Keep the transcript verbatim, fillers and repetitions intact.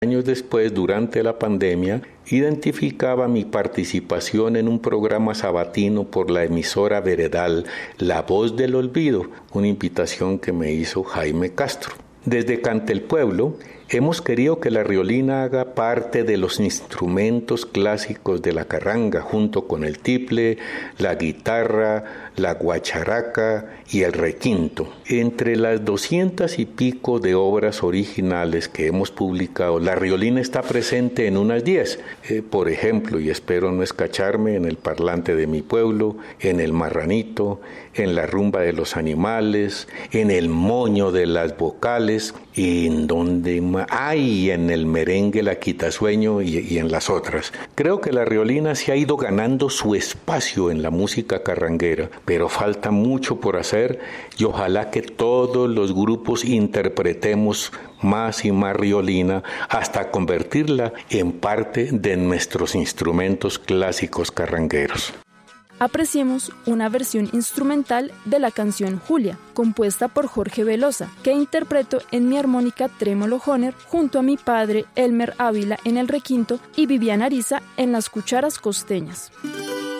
Años después, durante la pandemia, identificaba mi participación en un programa sabatino por la emisora veredal La Voz del Olvido, una invitación que me hizo Jaime Castro. Desde Cante el Pueblo, hemos querido que la riolina haga parte de los instrumentos clásicos de la carranga, junto con el tiple, la guitarra, la guacharaca y el requinto. Entre las doscientas y pico de obras originales que hemos publicado, la riolina está presente en unas diez. Eh, por ejemplo, y espero no escacharme, en el parlante de mi pueblo, en el marranito, en la rumba de los animales, en el moño de las vocales, y en donde más hay, en el merengue, la quitasueño y, y en las otras. Creo que la riolina se ha ido ganando su espacio en la música carranguera, pero falta mucho por hacer y ojalá que todos los grupos interpretemos más y más riolina hasta convertirla en parte de nuestros instrumentos clásicos carrangueros. Apreciemos una versión instrumental de la canción Julia, compuesta por Jorge Velosa, que interpreto en mi armónica trémolo Honer junto a mi padre Elmer Ávila en el requinto y Viviana Ariza en las cucharas costeñas.